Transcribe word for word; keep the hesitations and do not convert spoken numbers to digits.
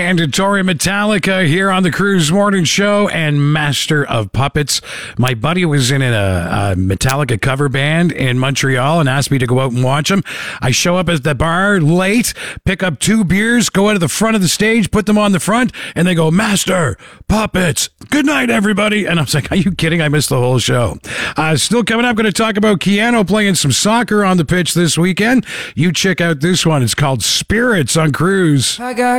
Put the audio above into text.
Mandatory Metallica here on the Cruise Morning Show and Master of Puppets. My buddy was in a, a Metallica cover band in Montreal and asked me to go out and watch them. I show up at the bar late, pick up two beers, go out to the front of the stage, put them on the front, and they go, Master Puppets, good night, everybody. And I was like, are you kidding? I missed the whole show. Uh, still coming up, going to talk about Keanu playing some soccer on the pitch this weekend. You check out this one. It's called Spirits on Cruise. I got